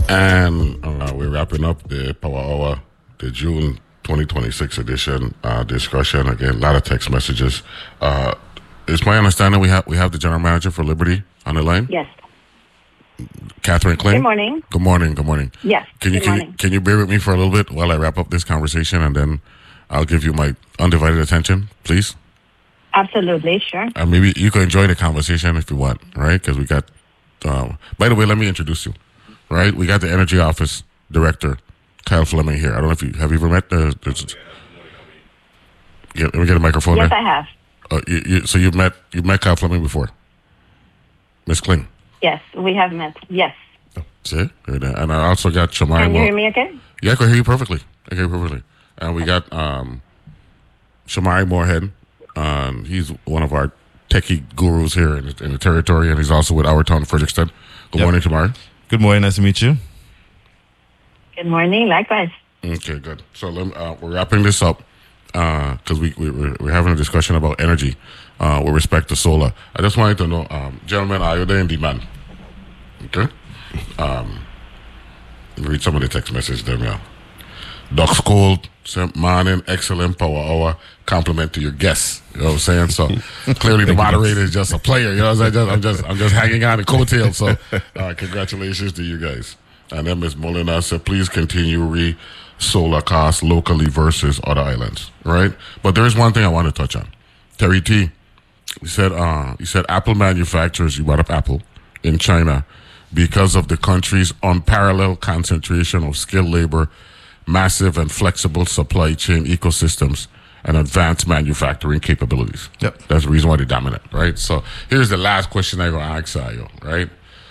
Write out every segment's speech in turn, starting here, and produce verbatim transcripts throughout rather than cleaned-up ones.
And uh, we're wrapping up the Power Hour, the June twenty twenty-six edition uh, discussion. Again, a lot of text messages. Uh, it's my understanding we have we have the general manager for Liberty on the line. Yes. Catherine Kling. Good morning. Good morning. Good morning. Yes. Can you good can morning. you, can you bear with me for a little bit while I wrap up this conversation, and then I'll give you my undivided attention, please. Absolutely, sure. And maybe you can enjoy the conversation if you want, right? Because we got. Um, by the way, let me introduce you. Right, we got the Energy Office Director, Kyle Fleming here. I don't know if you have you ever met the. the yeah, let me get a microphone. Yes, there. I have. Uh, you, you, so you've met you've met Kyle Fleming before, Miss Kling. Yes, we have met. Yes. See, and I also got Shamari. Can you Moore. hear me okay? Yeah, I can hear you perfectly. I can hear you perfectly. And we got um, Shamari Moorhead. Um, he's one of our techie gurus here in the, in the territory, and he's also with Our Town Frederickston. Good Yep. morning, Shamari. Good morning. Nice to meet you. Good morning. Likewise. Okay, good. So let me, uh, we're wrapping this up because uh, we, we we're, we're having a discussion about energy uh, with respect to solar. I just wanted to know, um, gentlemen, are you there in demand? Okay. Um, read some of the text messages there, yeah. Ducks Cold, morning, excellent power hour, compliment to your guests. You know what I'm saying? So clearly the moderator is just a player. You know what I'm saying? I'm just I'm just hanging on the coattails. So uh, congratulations to you guys. And then Miz Molina said, please continue re solar costs locally versus other islands. Right? But there is one thing I want to touch on. Terry T. He said uh, he said Apple manufacturers, you brought up Apple in China because of the country's unparalleled concentration of skilled labor, massive and flexible supply chain ecosystems, and advanced manufacturing capabilities. Yep. That's the reason why they're dominant, right? So here's the last question I'm going to ask you, right?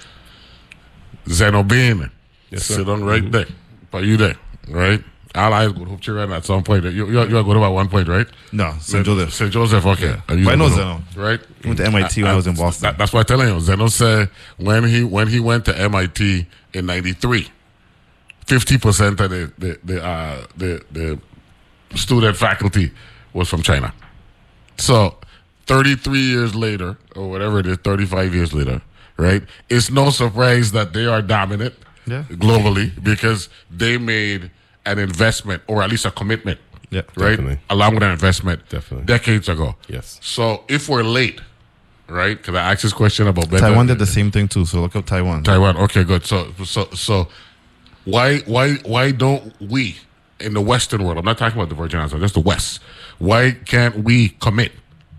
Zenobin, Yes, sit sir. on right Mhm. there. But you there, right? All eyes go hope you at some point. You, you, you are going to at one point, right? No, Saint Joseph. Saint Joseph, okay. Yeah. And you But I know go- Zeno. Right? I went to M I T when I was in Boston. That, that's what I'm telling you. Zeno said when he when he went to M I T in ninety-three, fifty percent of the the the, uh, the the student faculty was from China. So thirty-three years later, or whatever it is, thirty-five years later, right? It's no surprise that they are dominant Yeah. globally because they made an investment or at least a commitment, Yeah, right? definitely. Along with an investment Definitely. decades ago. Yes. So if we're late, right? Because I asked this question about Taiwan did the same thing too, so look up Taiwan. Taiwan. Okay, good. So, so, so, why, why, why don't we in the Western world? I'm not talking about the Virgin Islands, just the West. Why can't we commit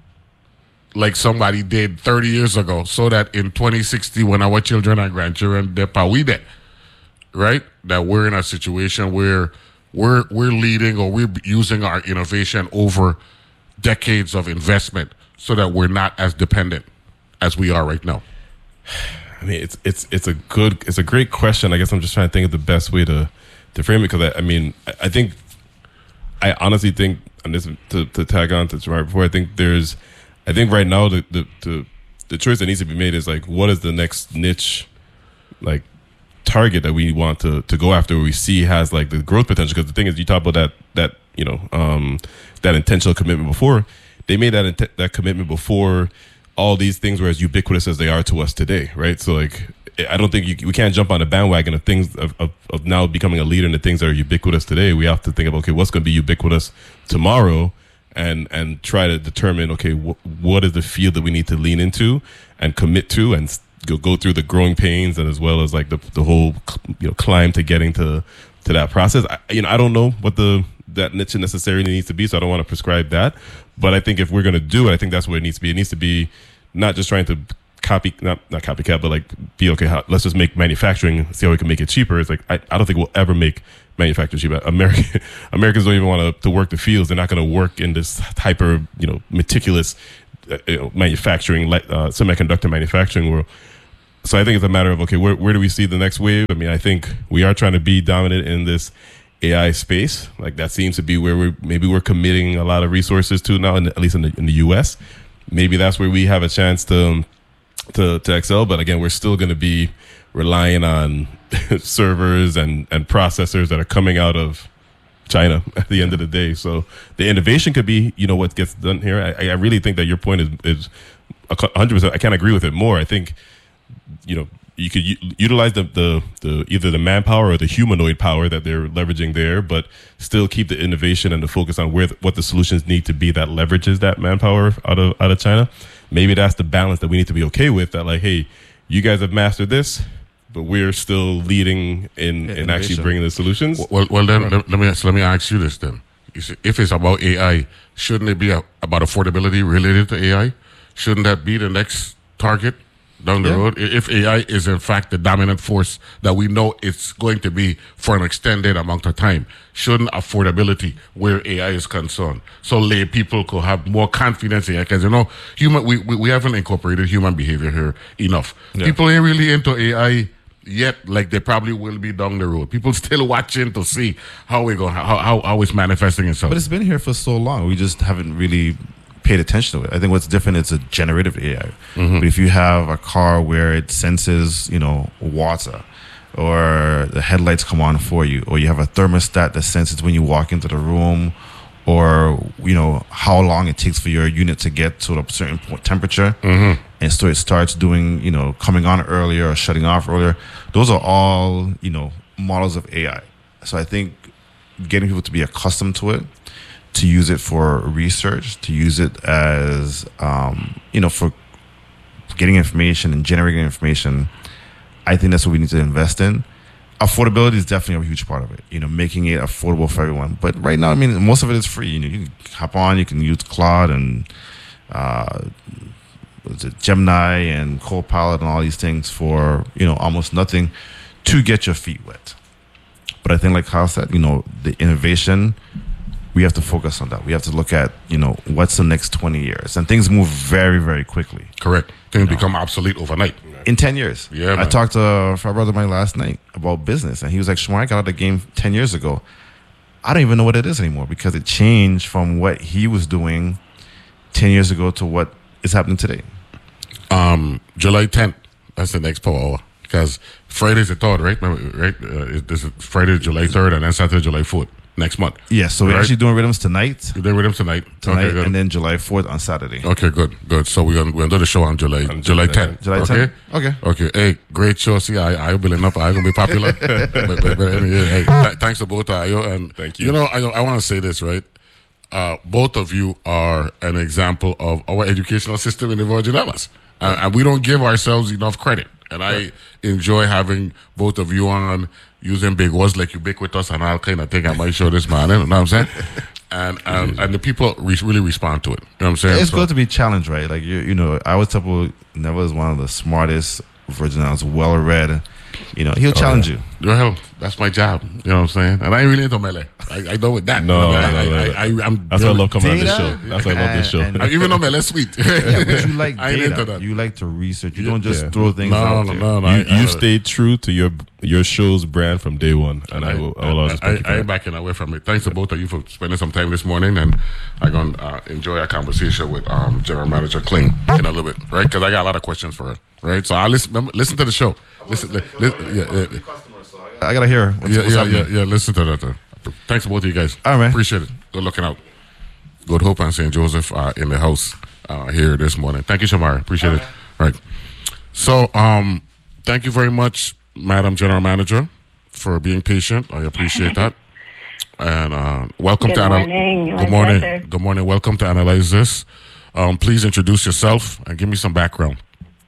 like somebody did thirty years ago, so that in twenty sixty, when our children and grandchildren they're we there, right? That we're in a situation where we're we're leading or we're using our innovation over decades of investment, so that we're not as dependent as we are right now. I mean, it's it's it's a good, it's a great question. I guess I'm just trying to think of the best way to to frame it because I, I mean, I, I think, I honestly think, and this to, to tag on to right before, I think there's, I think right now the, the the the choice that needs to be made is like, what is the next niche, like target that we want to to go after, where we see has like the growth potential? Because the thing is, you talk about that that you know um, that intentional commitment before. They made that int- that commitment before all these things were as ubiquitous as they are to us today, right? So like, I don't think you, we can't jump on the bandwagon of things of, of, of now becoming a leader in the things that are ubiquitous today. We have to think about, okay, what's going to be ubiquitous tomorrow, and and try to determine, okay, wh- what is the field that we need to lean into and commit to, and s- go go through the growing pains, and as well as like the the whole you know climb to getting to to that process. I, you know, I don't know what the that niche necessarily needs to be, so I don't want to prescribe that. But I think if we're going to do it, I think that's what it needs to be. It needs to be not just trying to copy, not not copycat, but like be okay. How, let's just make manufacturing, see how we can make it cheaper. It's like I, I don't think we'll ever make manufacturing cheaper. American Americans don't even want to to work the fields. They're not going to work in this hyper, you know, meticulous uh, you know, manufacturing, like uh, semiconductor manufacturing world. So I think it's a matter of, okay, where where do we see the next wave? I mean, I think we are trying to be dominant in this A I space. Like that seems to be where we're maybe we're committing a lot of resources to now, in the, at least in the, in the U S. Maybe that's where we have a chance to to, to excel. But again, we're still going to be relying on servers and, and processors that are coming out of China at the end of the day. So the innovation could be, you know, what gets done here. I, I really think that your point is is one hundred percent. I can't agree with it more. I think, you know, you could u- utilize the, the the either the manpower or the humanoid power that they're leveraging there, but still keep the innovation and the focus on where th- what the solutions need to be that leverages that manpower out of out of China. Maybe that's the balance that we need to be okay with. That like, hey, you guys have mastered this, but we're still leading in, Yeah, in actually innovation. bringing the solutions. Well, well then let, let me so let me ask you this then. You see, if it's about A I, shouldn't it be a, about affordability related to A I? Shouldn't that be the next target down the Yeah. road? I- If A I is in fact the dominant force that we know it's going to be for an extended amount of time, shouldn't affordability where A I is concerned, so lay people could have more confidence in it? Because you know, human we, we we haven't incorporated human behavior here enough. Yeah. People ain't really into A I yet, like they probably will be down the road. People still watching to see how we go, how how, how it's manifesting itself. But it's been here for so long. We just haven't really paid attention to it. I think what's different is a generative A I. But if you have a car where it senses, you know, water, or the headlights come on for you, or you have a thermostat that senses when you walk into the room, or you know how long it takes for your unit to get to a certain point, temperature, and so it starts doing, you know, coming on earlier or shutting off earlier. Those are all, you know, models of A I. So I think getting people to be accustomed to it, to use it for research, to use it as, um, you know, for getting information and generating information, I think that's what we need to invest in. Affordability is definitely a huge part of it, you know, making it affordable for everyone. But right now, I mean, most of it is free. You know, you can hop on, you can use Claude and uh, was it Gemini and Copilot and all these things for, you know, almost nothing to get your feet wet. But I think, like Kyle said, you know, the innovation, we have to focus on that. We have to look at, you know, what's the next twenty years. And things move very, very quickly. Correct. Things become obsolete overnight. In ten years. Yeah, I man. talked to a brother of mine last night about business, and he was like, Shamar, I got out of the game ten years ago. I don't even know what it is anymore because it changed from what he was doing ten years ago to what is happening today. Um, July tenth, that's the next power hour. Because Friday's the third, right? Remember, right? Uh, this is Friday, July third, and then Saturday, July fourth, next month. Yeah, so we're Right. actually doing rhythms tonight, You're there with him tonight? tonight, Okay, good. and then July fourth on Saturday. Okay, good, good. So we're gonna we're gonna do the show on July On July July tenth. July okay? tenth? Okay. Okay. Hey, great show. See, I I building up. I gonna be popular. but, but, but anyway, hey, th- thanks to both of you. And Thank you. You know, I I want to say this, right? Uh, both of you are an example of our educational system in the Virgin Islands, uh, and we don't give ourselves enough credit. And I enjoy having both of you on, using big words like ubiquitous and all kind of thing. I might show this man, you know what I'm saying? And and, and the people re- really respond to it. You know what I'm saying? It's So- good to be challenged, right? Like, you you know, I always tell people Neville is one of the smartest Virgin Islands, well-read. You know, he'll challenge you. Well, that's my job. You know what I'm saying? And I ain't really into melee. I, I know with that. No, I, no, I, no, no. I, I, I'm That's why I love coming on this Data show. That's why I love this show. and- I, even though melee sweet. Yeah, but you like I ain't into data. that. You like to research. You don't just Yeah. throw things No, out no, there. no, no. you I, you I, stayed true to your your show's brand from day one, and I, will I will always I, respect you I for ain't that. backing away from it. Thanks to both of you for spending some time this morning, and I'm going to uh, enjoy our conversation with um, General Manager Kling in a little bit, right? Because I got a lot of questions for her, right? So I listen, remember, listen to the show. Listen, li, li, yeah, yeah, I gotta hear what's, yeah, what's yeah, happening. yeah, yeah, listen to that. Uh, thanks to both of you guys. All right. Appreciate it. Good looking out. Good Hope and Saint Joseph uh, in the house uh, here this morning. Thank you, Shamari. Appreciate it. Right. So, um, thank you very much, Madam General Manager, for being patient. I appreciate that. And uh, welcome Good to anal- morning. My Good morning. pleasure. Good morning. Welcome to Analyze This. Um, please introduce yourself and give me some background.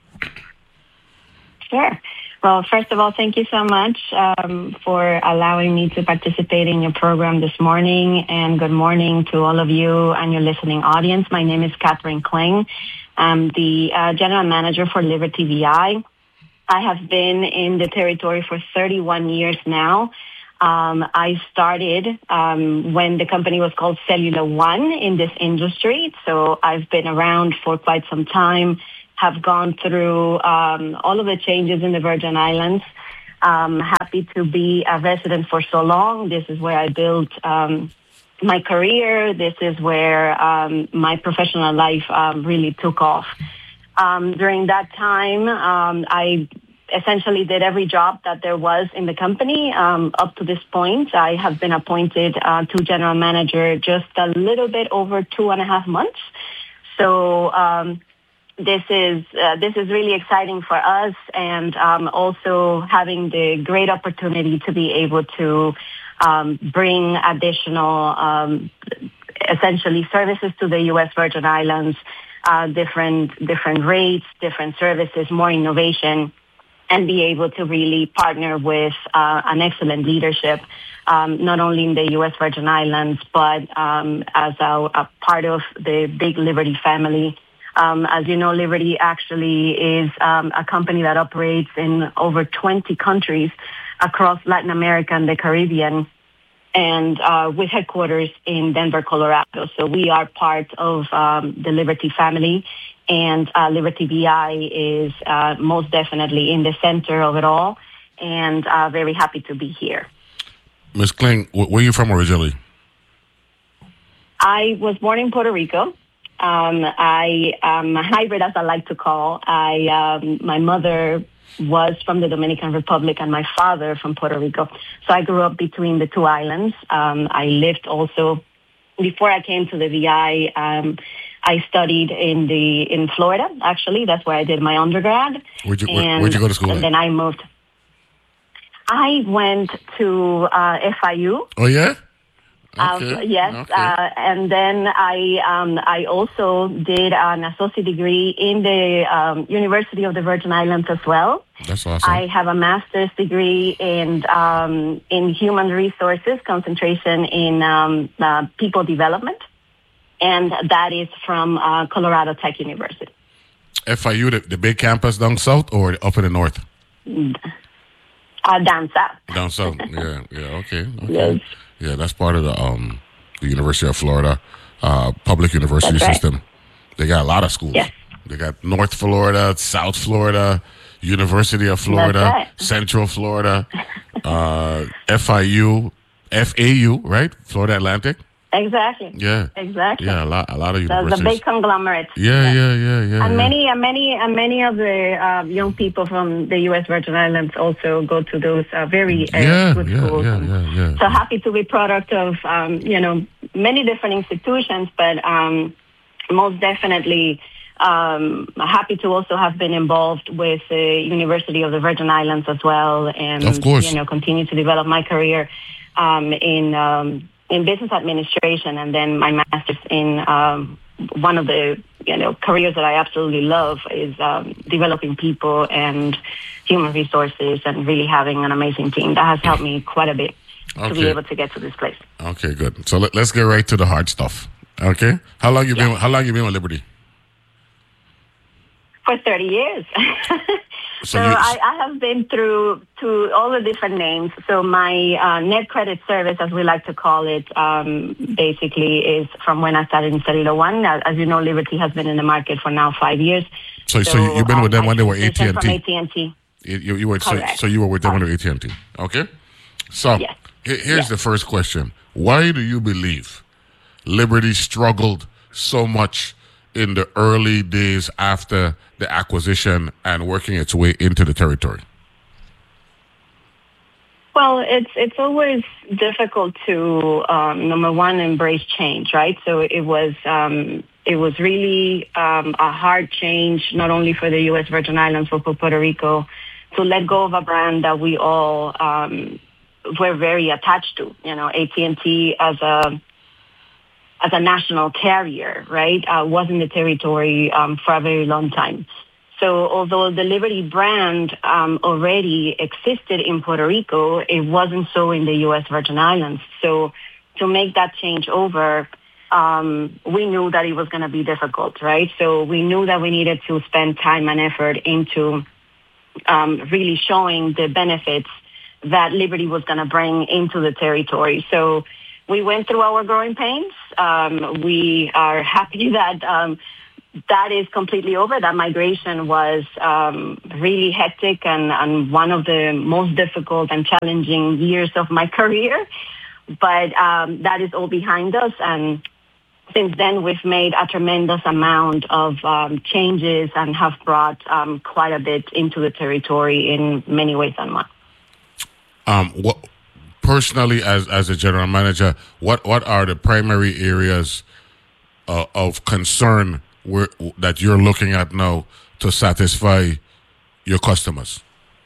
Sure. Well, first of all, thank you so much um, for allowing me to participate in your program this morning. And good morning to all of you and your listening audience. My name is Catherine Kling. I'm the uh, General Manager for Liberty V I. I have been in the territory for thirty-one years now. Um, I started um, when the company was called Cellular One in this industry. So I've been around for quite some time, have gone through um, all of the changes in the Virgin Islands. Um, happy to be a resident for so long. This is where I built um, my career. This is where um, my professional life um, really took off. Um, during that time, um, I essentially did every job that there was in the company. Um, up to this point, I have been appointed uh, to general manager just a little bit over two and a half months. So um, this is uh, this is really exciting for us, and um, also having the great opportunity to be able to um, bring additional, um, essentially, services to the U S Virgin Islands, uh, different different rates, different services, more innovation, and be able to really partner with uh, an excellent leadership, um, not only in the U S Virgin Islands, but um, as a, a part of the big Liberty family. Um, as you know, Liberty actually is um, a company that operates in over twenty countries across Latin America and the Caribbean, and uh, with headquarters in Denver, Colorado. So we are part of um, the Liberty family, and uh, Liberty V I is uh, most definitely in the center of it all, and uh, very happy to be here. Miz Kling, wh- where are you from originally? I was born in Puerto Rico. Um, I am a hybrid, as I like to call. I um, my mother was from the Dominican Republic and my father from Puerto Rico. So I grew up between the two islands. Um, I lived also, before I came to the V I, um, I studied in the in Florida, actually. That's where I did my undergrad. Where'd you, where, where'd you go to school? And then I moved. I went to uh, F I U. Oh, yeah? Okay. Um, yes, okay. uh, and then I um, I also did an associate degree in the um, University of the Virgin Islands as well. That's awesome. I have a master's degree in um, in human resources, concentration in um, uh, people development, and that is from uh, Colorado Tech University. F I U, the, the big campus down south or up in the north? Uh, down south. Down south, yeah, yeah, okay, okay. Yes. Yeah, that's part of the um the University of Florida uh, public university That's right. system. They got a lot of schools. Yes. They got North Florida, South Florida, University of Florida, That's right. Central Florida, uh, F I U, F A U, right? Florida Atlantic. Exactly. Yeah. Exactly. Yeah, a lot, a lot of That's universities. a big conglomerate. Yeah, yeah, yeah, yeah. And yeah. many, and many, and many of the uh, young people from the U S Virgin Islands also go to those uh, very uh, Yeah, good yeah, schools. yeah, yeah, yeah. So happy to be product of um, you know many different institutions, but um, most definitely um, happy to also have been involved with the University of the Virgin Islands as well, and Of course. you know continue to develop my career um, in. Um, in business administration, and then my master's in um, one of the you know careers that I absolutely love is um, developing people and human resources, and really having an amazing team that has helped me quite a bit to be Okay. able to get to this place. Okay, good. So let, let's get right to the hard stuff. Okay, how long you been? How long you been with Liberty? For thirty years. So So you- I, I have been through to all the different names. So my uh, net credit service, as we like to call it, um, basically is from when I started in Cellular One. As as you know, Liberty has been in the market for now five years. So, so, you- you've been with them um, when they were I A T and transitioned T. From A T and T. You, you, you were so, Correct. so you were with them when they were A T and T. Okay. So Yes. he- here's Yes. the first question: why do you believe Liberty struggled so much in the early days after the acquisition and working its way into the territory? Well, it's it's always difficult to um, number one embrace change, right? So it was um, it was really um, a hard change, not only for the U S Virgin Islands but for Puerto Rico, to let go of a brand that we all um, were very attached to. You know, A T and T as a as a national carrier, right, uh, was in the territory um, for a very long time. So although the Liberty brand um, already existed in Puerto Rico, it wasn't so in the U S Virgin Islands. So to make that change over, um, we knew that it was going to be difficult, right? So we knew that we needed to spend time and effort into um, really showing the benefits that Liberty was going to bring into the territory. So we went through our growing pains. Um, we are happy that um, that is completely over. That migration was um, really hectic and, and one of the most difficult and challenging years of my career. But um, that is all behind us. And since then, we've made a tremendous amount of um, changes and have brought um, quite a bit into the territory in many ways and one. Um, what personally, as as a general manager, what what are the primary areas uh, of concern where, that you're looking at now to satisfy your customers?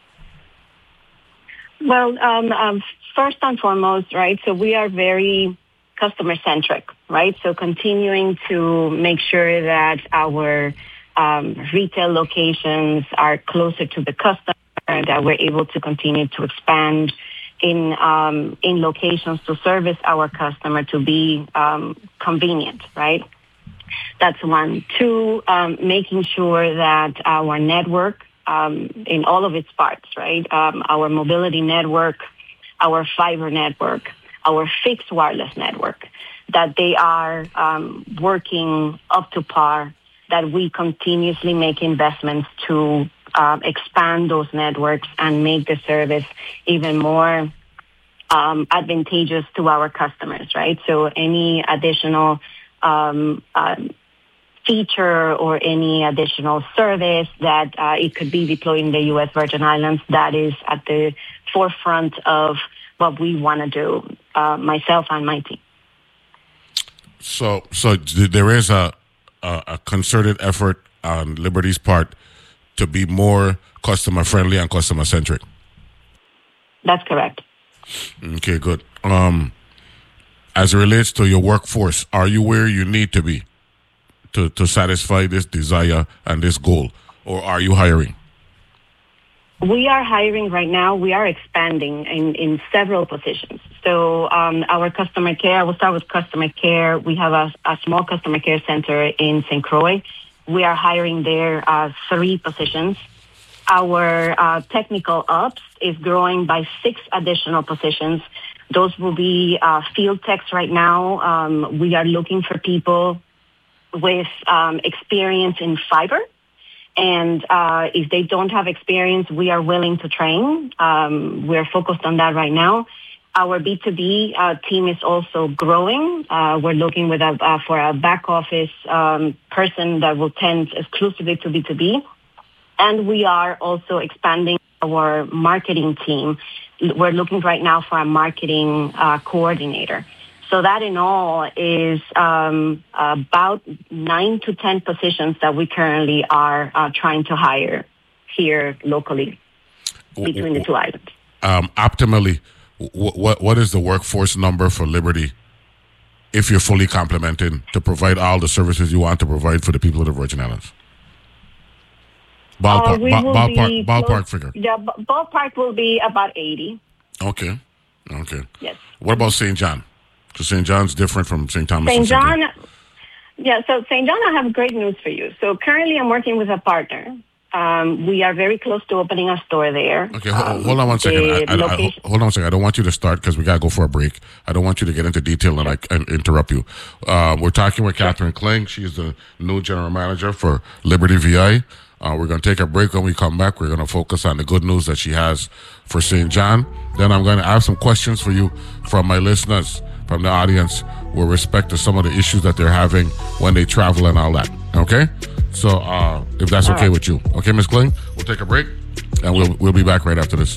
Well, um, um, first and foremost, right, so we are very customer-centric, right? So continuing to make sure that our um, retail locations are closer to the customer, that we're able to continue to expand in um, in locations to service our customer to be um, convenient, right? That's one. Two, um, making sure that our network um, in all of its parts, right? Um, our mobility network, our fiber network, our fixed wireless network, that they are um, working up to par, that we continuously make investments to uh, expand those networks and make the service even more um, advantageous to our customers, right? So any additional um, um, feature or any additional service that uh, it could be deployed in the U S Virgin Islands, that is at the forefront of what we want to do, uh, myself and my team. So, so there is a, a a concerted effort on Liberty's part to be more customer friendly and customer centric. That's correct. Okay, good. Um, as it relates to your workforce, are you where you need to be to to satisfy this desire and this goal, or are you hiring? We are hiring right now. We are expanding in, in several positions. So um, our customer care, we'll start with customer care. We have a, a small customer care center in Saint Croix. We are hiring there uh, three positions. Our uh, technical ops is growing by six additional positions. Those will be uh, field techs right now. Um, we are looking for people with um, experience in fiber. And uh, if they don't have experience, we are willing to train. Um, we're focused on that right now. Our B two B uh, team is also growing. Uh, we're looking with a, uh, for a back office um, person that will tend exclusively to B two B. And we are also expanding our marketing team. We're looking right now for a marketing uh, coordinator. So that in all is um, about nine to ten positions that we currently are uh, trying to hire here locally between the two islands. Um, optimally, what what is the workforce number for Liberty if you're fully complemented to provide all the services you want to provide for the people of the Virgin Islands? Ballpark, uh, we ba- will ballpark, be ballpark close, figure. Yeah, b- ballpark will be about eighty. Okay, okay. Yes. What about Saint John? Because Saint John's different from Saint Thomas. Saint John, yeah, so Saint John, I have great news for you. So currently I'm working with a partner. Um, we are very close to opening a store there. Okay, hold, um, hold on one second. I, I, I, location- hold on one second. I don't want you to start because we got to go for a break. I don't want you to get into detail and I and interrupt you. Uh, we're talking with Catherine Kling. She's the new general manager for Liberty V I. Uh, we're going to take a break. When we come back, we're going to focus on the good news that she has for Saint John. Then I'm going to have some questions for you from my listeners, from the audience, with respect to some of the issues that they're having when they travel and all that. Okay? So uh, if that's all okay right. with you. Okay, Miz Kling? We'll take a break, and we'll we'll be back right after this.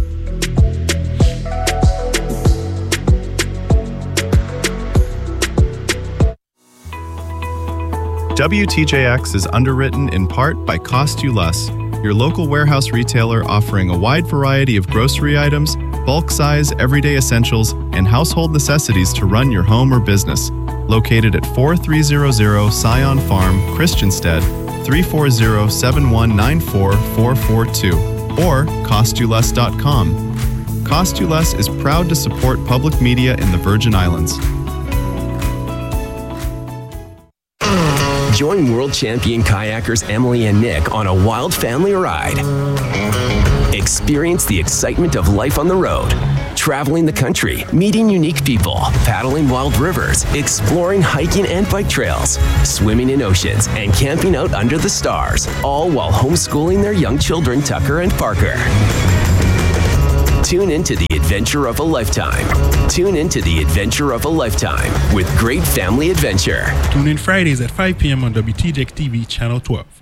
W T J X is underwritten in part by Cost You Less, your local warehouse retailer offering a wide variety of grocery items, bulk size, everyday essentials, and household necessities to run your home or business. Located at forty-three hundred Scion Farm, Christiansted, three four zero, seven one nine four, four four two, or cost you less dot com. Cost You Less is proud to support public media in the Virgin Islands. Join world champion kayakers Emily and Nick on a wild family ride. Experience the excitement of life on the road. Traveling the country, meeting unique people, paddling wild rivers, exploring hiking and bike trails, swimming in oceans, and camping out under the stars, all while homeschooling their young children Tucker and Parker. Tune into the adventure of a lifetime. Tune into the adventure of a lifetime with great family adventure. Tune in Fridays at five p.m. on W T J X T V Channel twelve.